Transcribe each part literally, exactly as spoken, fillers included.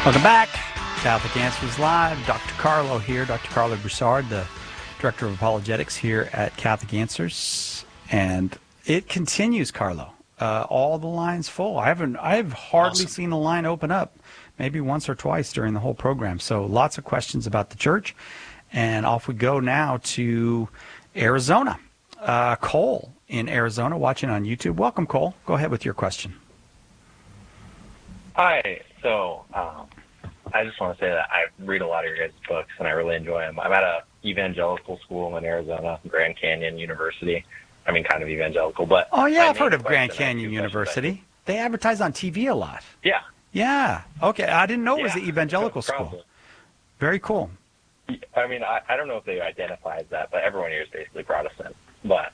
Welcome back. Catholic Answers Live. Doctor Carlo here. Doctor Carlo Broussard, the Director of Apologetics here at Catholic Answers. And it continues, Carlo. Uh, all the lines full. I haven't, I've hardly Awesome. seen a line open up, maybe once or twice during the whole program. So lots of questions about the church. And off we go now to Arizona. Uh, Cole in Arizona watching on YouTube. Welcome, Cole. Go ahead with your question. Hi. So um, I just want to say that I read a lot of your guys' books, and I really enjoy them. I'm at a evangelical school in Arizona, Grand Canyon University. I mean, kind of evangelical, but... Oh, yeah, my I've heard main of Grand question- I have Canyon two University. questions. They advertise on T V a lot. Yeah. Yeah. Okay. I didn't know it was Yeah, the evangelical so school. probably. Very cool. I mean, I, I don't know if they identify as that, but everyone here is basically Protestant. But,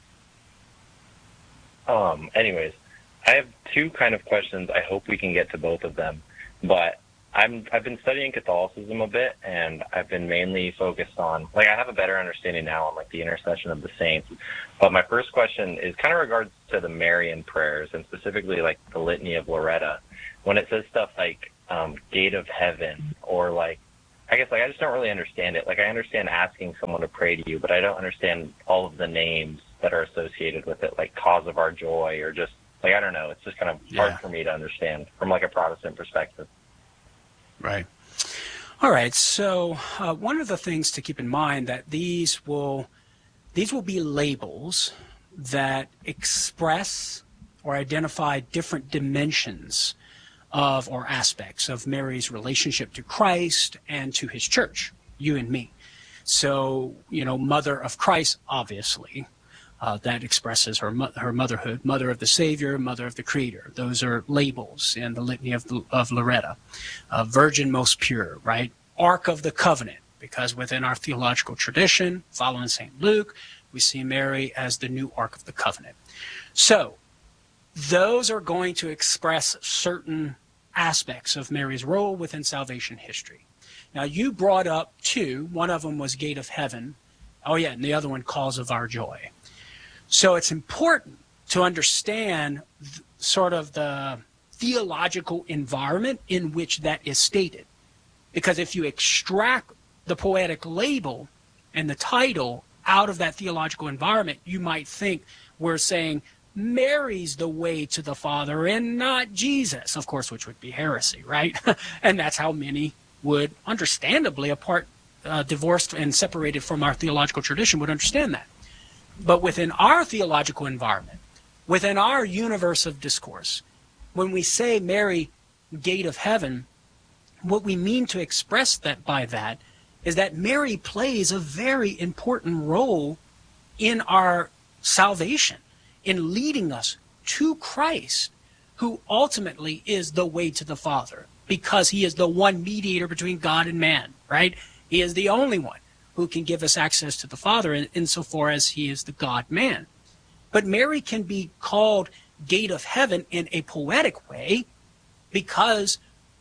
um, anyways, I have two kind of questions. I hope we can get to both of them. But I'm, I've been studying Catholicism a bit, and I've been mainly focused on, like, I have a better understanding now on, like, the intercession of the saints. But my first question is kind of regards to the Marian prayers, and specifically, like, the Litany of Loretta. When it says stuff like um, Gate of Heaven, or, like, I guess, like, I just don't really understand it. Like, I understand asking someone to pray to you, but I don't understand all of the names that are associated with it, like Cause of Our Joy, or just, like, I don't know. It's just kind of Yeah. hard for me to understand from, like, a Protestant perspective. Right. All right. So uh, one of the things to keep in mind that these will these will be labels that express or identify different dimensions of or aspects of Mary's relationship to Christ and to his church, you and me. So, you know, Mother of Christ, obviously, uh, that expresses her mo- her motherhood, Mother of the Savior, Mother of the Creator. Those are labels in the Litany of, of Loretta. Uh, Virgin Most Pure, right? Ark of the Covenant, because within our theological tradition, following Saint Luke, we see Mary as the new Ark of the Covenant. So, those are going to express certain aspects of Mary's role within salvation history. Now, you brought up two. One of them was Gate of Heaven. Oh, yeah, and the other one, Cause of Our Joy. So it's important to understand th- sort of the theological environment in which that is stated. Because if you extract the poetic label and the title out of that theological environment, you might think we're saying Mary's the way to the Father and not Jesus, of course, which would be heresy, right? And that's how many would, understandably, apart, uh, divorced and separated from our theological tradition, would understand that. But within our theological environment, within our universe of discourse, when we say Mary, Gate of Heaven, what we mean to express that by that is that Mary plays a very important role in our salvation, in leading us to Christ, who ultimately is the way to the Father, because he is the one mediator between God and man, right? He is the only one who can give us access to the Father in, insofar as he is the God-man. But Mary can be called Gate of Heaven in a poetic way because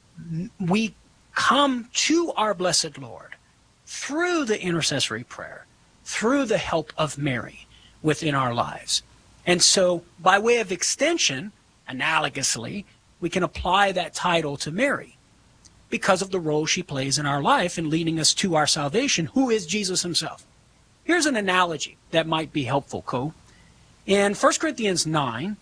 we come to our blessed Lord through the intercessory prayer, through the help of Mary within our lives. And so, by way of extension, analogously, we can apply that title to Mary because of the role she plays in our life in leading us to our salvation, who is Jesus himself. Here's an analogy that might be helpful, Co. In First Corinthians nine,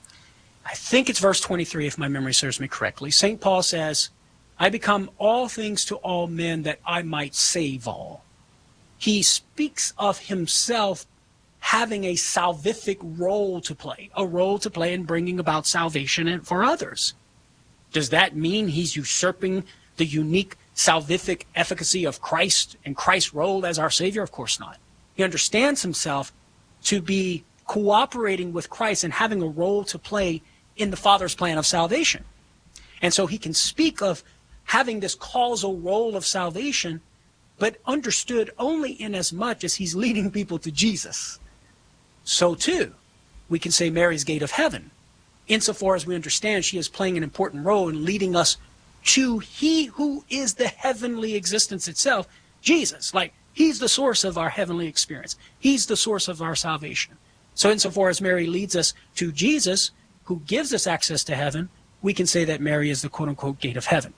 I think it's verse twenty-three, if my memory serves me correctly, Saint Paul says, I become all things to all men that I might save all. He speaks of himself having a salvific role to play, a role to play in bringing about salvation for others. Does that mean he's usurping the unique salvific efficacy of Christ and Christ's role as our Savior? Of course not. He understands himself to be cooperating with Christ and having a role to play in the Father's plan of salvation. And so he can speak of having this causal role of salvation, but understood only in as much as he's leading people to Jesus. So, too, we can say Mary's Gate of Heaven, insofar as we understand she is playing an important role in leading us to he who is the heavenly existence itself, Jesus. Like, he's the source of our heavenly experience. He's the source of our salvation. So insofar as Mary leads us to Jesus, who gives us access to heaven, we can say that Mary is the quote-unquote Gate of Heaven.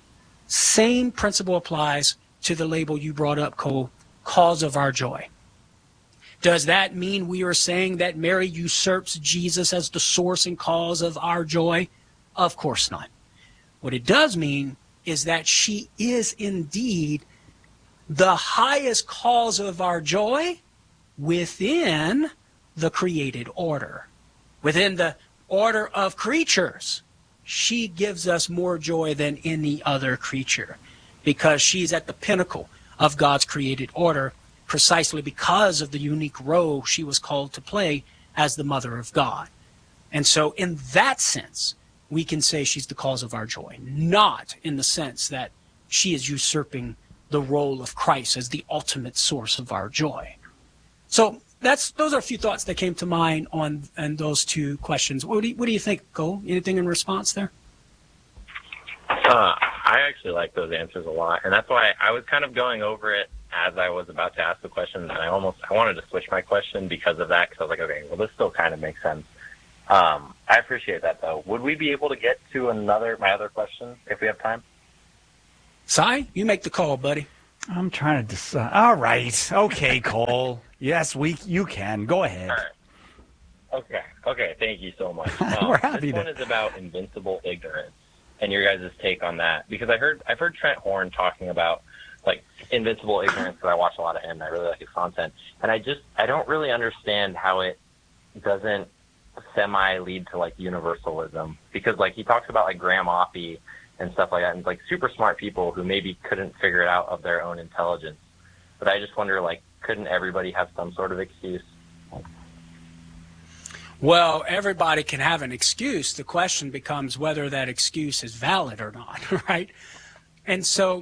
Same principle applies to the label you brought up, Cole, cause of our joy. Does that mean we are saying that Mary usurps Jesus as the source and cause of our joy? Of course not. What it does mean is that she is indeed the highest cause of our joy within the created order. Within the order of creatures, she gives us more joy than any other creature because she's at the pinnacle of God's created order, precisely because of the unique role she was called to play as the mother of God. And so in that sense, we can say she's the cause of our joy, not in the sense that she is usurping the role of Christ as the ultimate source of our joy. So that's those are a few thoughts that came to mind on, on those two questions. What do you, what do you think, Cole? Anything in response there? Uh, I actually like those answers a lot, and that's why I was kind of going over it as I was about to ask the question, and I almost I wanted to switch my question because of that, because I was like, okay, well, this still kind of makes sense. Um, I appreciate that, though. Would we be able to get to another my other question if we have time? Si, you make the call, buddy. I'm trying to decide. All right. Okay, Cole. Yes, we. You can. Go ahead. All right. Okay. Okay. Thank you so much. Um, We're happy this one to. is about invincible ignorance and your guys' take on that, because I heard I've heard Trent Horn talking about like invincible ignorance, because I watch a lot of him and I really like his content, and I just I don't really understand how it doesn't semi lead to like universalism, because like he talks about like Graham Oppie and stuff like that, and like super smart people who maybe couldn't figure it out of their own intelligence. But I just wonder, like, couldn't everybody have some sort of excuse? Well, everybody can have an excuse. The question becomes whether that excuse is valid or not, right? And so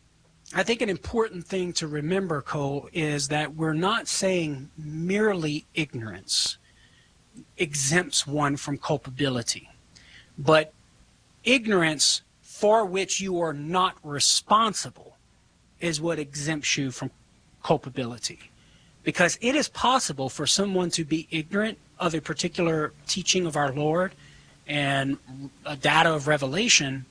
I think an important thing to remember, Cole, is that we're not saying merely ignorance exempts one from culpability, but ignorance for which you are not responsible is what exempts you from culpability. Because it is possible for someone to be ignorant of a particular teaching of our Lord and a data of revelation,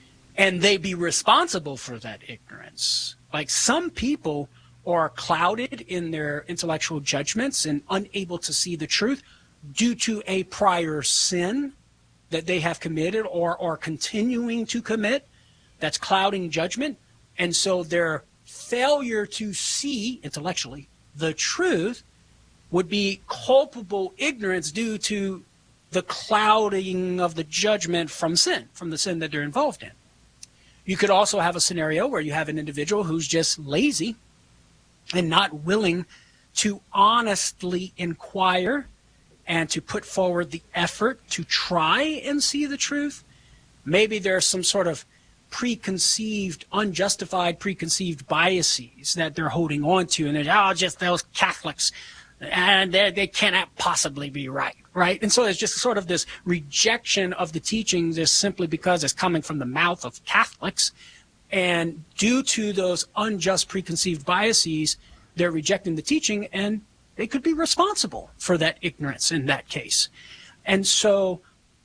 and they be responsible for that ignorance. Like some people are clouded in their intellectual judgments and unable to see the truth due to a prior sin that they have committed or are continuing to commit that's clouding judgment. And so their failure to see intellectually the truth would be culpable ignorance due to the clouding of the judgment from sin, from the sin that they're involved in. You could also have a scenario where you have an individual who's just lazy and not willing to honestly inquire and to put forward the effort to try and see the truth. Maybe there's some sort of preconceived, unjustified preconceived biases that they're holding on to, and they're, oh, just those Catholics, and they they cannot possibly be right, right? And so there's just sort of this rejection of the teachings just simply because it's coming from the mouth of Catholics, and due to those unjust preconceived biases, they're rejecting the teaching, and they could be responsible for that ignorance in that case. And so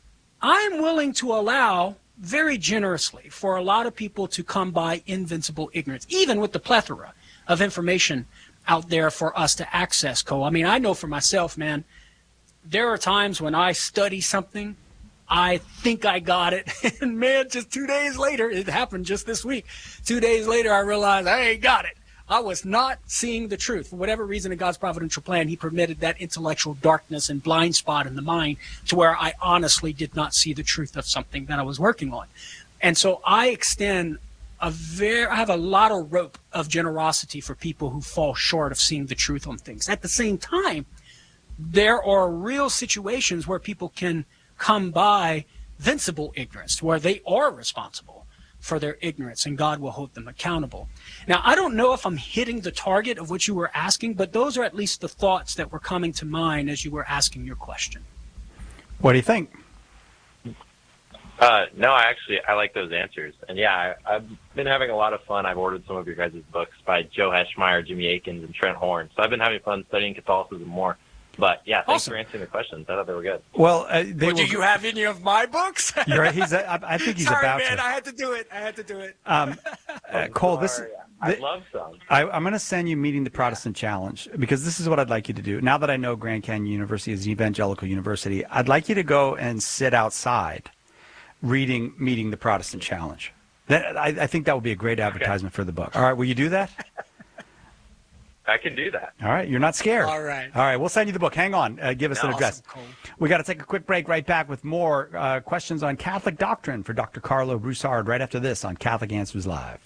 I'm willing to allow very generously for a lot of people to come by invincible ignorance, even with the plethora of information out there for us to access, Cole. I mean, I know for myself, man, there are times when I study something, I think I got it, and man, just two days later, it happened just this week, two days later I realized I ain't got it. I was not seeing the truth. For whatever reason in God's providential plan, he permitted that intellectual darkness and blind spot in the mind to where I honestly did not see the truth of something that I was working on. And so I extend a very, I have a lot of rope of generosity for people who fall short of seeing the truth on things. At the same time, there are real situations where people can come by vincible ignorance, where they are responsible for their ignorance, and God will hold them accountable. Now, I don't know if I'm hitting the target of what you were asking, but those are at least the thoughts that were coming to mind as you were asking your question. What do you think? Uh, no, I actually, I like those answers. And yeah, I, I've been having a lot of fun. I've ordered some of your guys' books by Joe Heschmeyer, Jimmy Akins, and Trent Horn. So I've been having fun studying Catholicism more. But yeah, thanks Awesome. for answering the questions. I thought they were good. Well, uh, they Well, will, do you have any of my books? You're right. He's. A, I I think he's Sorry, about man. to. I had to do it. I had to do it. Um, uh, Cole, this. Sorry. I th- love some. I, I'm going to send you Meeting the Protestant Challenge because this is what I'd like you to do. Now that I know Grand Canyon University is an evangelical university, I'd like you to go and sit outside reading Meeting the Protestant Challenge. That, I, I think that would be a great advertisement okay. for the book. All right, will you do that? I can do that. All right, you're not scared. All right. All right, we'll send you the book. Hang on. Uh, give us No, an address. awesome, Cole. We got to take a quick break. Right back with more uh, questions on Catholic doctrine for Doctor Carlo Broussard right after this on Catholic Answers Live.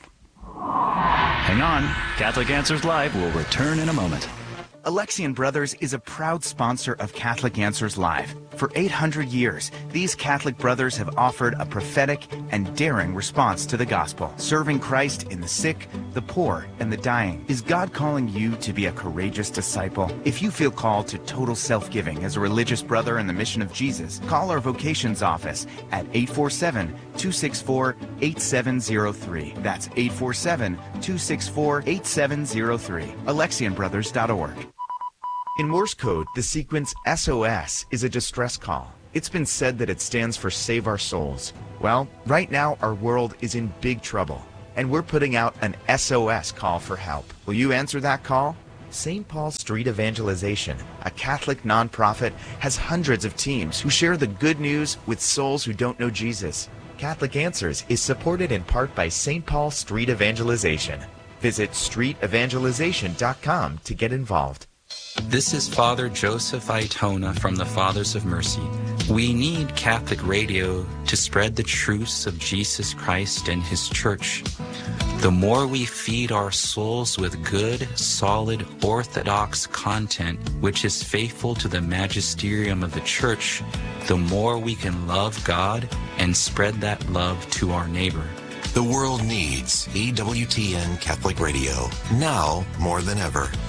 Hang on. Catholic Answers Live will return in a moment. Alexian Brothers is a proud sponsor of Catholic Answers Live. For eight hundred years, these Catholic brothers have offered a prophetic and daring response to the gospel, serving Christ in the sick, the poor, and the dying. Is God calling you to be a courageous disciple? If you feel called to total self-giving as a religious brother in the mission of Jesus, call our vocations office at eight four seven, two six four, eight seven zero three. That's eight four seven, two six four, eight seven zero three. Alexian Brothers dot org. In Morse code, the sequence S O S is a distress call. It's been said that it stands for Save Our Souls. Well, right now our world is in big trouble, and we're putting out an S O S call for help. Will you answer that call? Saint Paul Street Evangelization, a Catholic nonprofit, has hundreds of teams who share the good news with souls who don't know Jesus. Catholic Answers is supported in part by Saint Paul Street Evangelization. Visit street evangelization dot com to get involved. This is Father Joseph Aitona from the Fathers of Mercy. We need Catholic radio to spread the truths of Jesus Christ and His Church. The more we feed our souls with good, solid, orthodox content, which is faithful to the magisterium of the Church, the more we can love God and spread that love to our neighbor. The world needs E W T N Catholic Radio, now more than ever.